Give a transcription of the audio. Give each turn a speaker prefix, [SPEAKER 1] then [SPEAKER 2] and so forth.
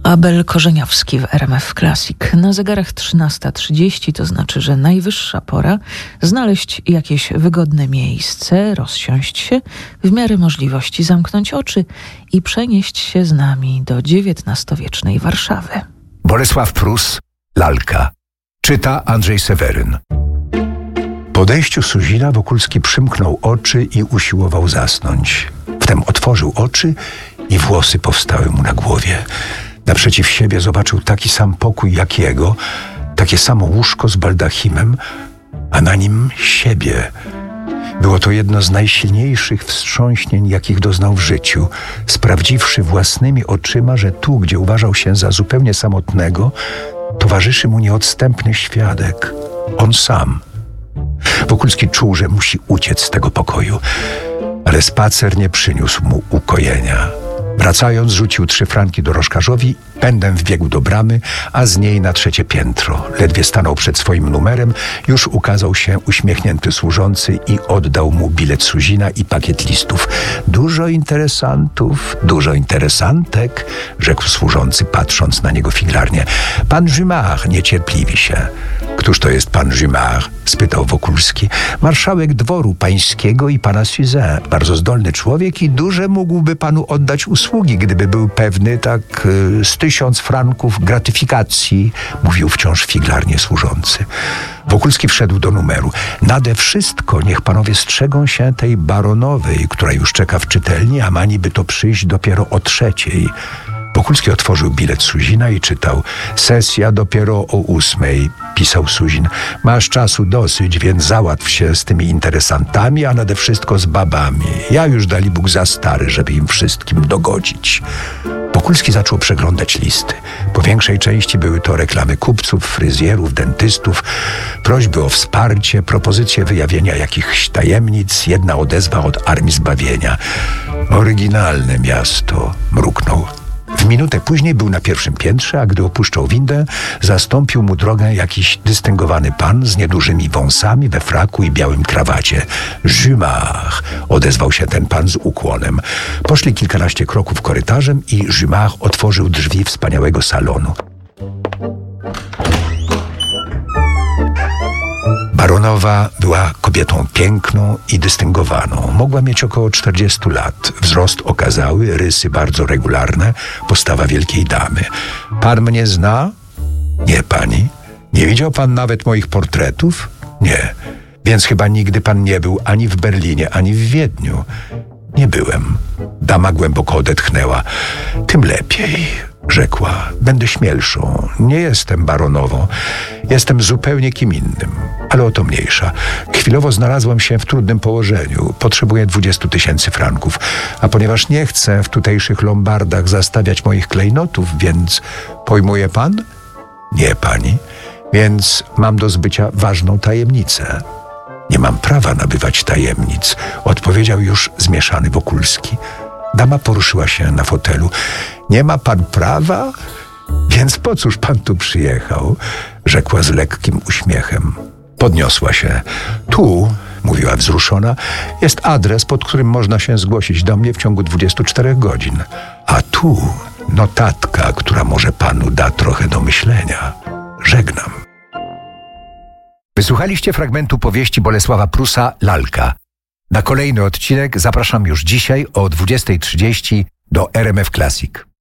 [SPEAKER 1] Abel Korzeniowski w RMF Classic. Na zegarach 13:30, to znaczy, że najwyższa pora znaleźć jakieś wygodne miejsce, rozsiąść się, w miarę możliwości zamknąć oczy i przenieść się z nami do XIX-wiecznej Warszawy.
[SPEAKER 2] Bolesław Prus, Lalka. Czyta Andrzej Seweryn. Po odejściu Suzina Wokulski przymknął oczy i usiłował zasnąć. Wtem otworzył oczy i włosy powstały mu na głowie. Naprzeciw siebie zobaczył taki sam pokój jak jego, takie samo łóżko z baldachimem, a na nim siebie. Było to jedno z najsilniejszych wstrząśnień, jakich doznał w życiu, sprawdziwszy własnymi oczyma, że tu, gdzie uważał się za zupełnie samotnego, towarzyszy mu nieodstępny świadek, on sam. Wokulski czuł, że musi uciec z tego pokoju, ale spacer nie przyniósł mu ukojenia. Wracając, rzucił 3 franki dorożkarzowi, pędem wbiegł do bramy, a z niej na 3. piętro. Ledwie stanął przed swoim numerem, już ukazał się uśmiechnięty służący i oddał mu bilet Suzina i pakiet listów. Dużo interesantów, dużo interesantek, rzekł służący, patrząc na niego figlarnie. Pan Jumart niecierpliwi się. Któż to jest pan Jumart? Spytał Wokulski. Marszałek dworu pańskiego i pana Suzin. Bardzo zdolny człowiek i duże mógłby panu oddać usługi, gdyby był pewny tak z 1000 franków gratyfikacji, mówił wciąż figlarnie służący. Wokulski wszedł do numeru. Nade wszystko niech panowie strzegą się tej baronowej, która już czeka w czytelni, a ma niby to przyjść dopiero o 3:00. Wokulski otworzył bilet Suzina i czytał. Sesja dopiero o 8:00, pisał Suzin. Masz czasu dosyć, więc załatw się z tymi interesantami, a nade wszystko z babami. Ja już dalibóg za stary, żeby im wszystkim dogodzić. Wokulski zaczął przeglądać listy. Po większej części były to reklamy kupców, fryzjerów, dentystów, prośby o wsparcie, propozycje wyjawienia jakichś tajemnic, jedna odezwa od Armii Zbawienia. Oryginalne miasto, mruknął. W minutę później był na 1. piętrze, a gdy opuszczał windę, zastąpił mu drogę jakiś dystyngowany pan z niedużymi wąsami, we fraku i białym krawacie. Jumart, odezwał się ten pan z ukłonem. Poszli kilkanaście kroków korytarzem i Jumart otworzył drzwi wspaniałego salonu. Baronowa była kobietą piękną i dystyngowaną. Mogła mieć około 40 lat. Wzrost okazały, rysy bardzo regularne, postawa wielkiej damy. Pan mnie zna? Nie, pani. Nie widział pan nawet moich portretów? Nie. Więc chyba nigdy pan nie był ani w Berlinie, ani w Wiedniu. Nie byłem. Dama głęboko odetchnęła. Tym lepiej, rzekła. Będę śmielszą. Nie jestem baronową. Jestem zupełnie kim innym. Ale o to mniejsza. Chwilowo znalazłam się w trudnym położeniu. Potrzebuję 20 000 franków. A ponieważ nie chcę w tutejszych lombardach zastawiać moich klejnotów, więc pojmuje pan? Nie, pani. Więc mam do zbycia ważną tajemnicę. Nie mam prawa nabywać tajemnic, odpowiedział już zmieszany Wokulski. Dama poruszyła się na fotelu. Nie ma pan prawa? Więc po cóż pan tu przyjechał? Rzekła z lekkim uśmiechem. Podniosła się. Tu, mówiła wzruszona, jest adres, pod którym można się zgłosić do mnie w ciągu 24 godzin. A tu notatka, która może panu da trochę do myślenia. Żegnam. Wysłuchaliście fragmentu powieści Bolesława Prusa Lalka. Na kolejny odcinek zapraszam już dzisiaj o 20:30 do RMF Classic.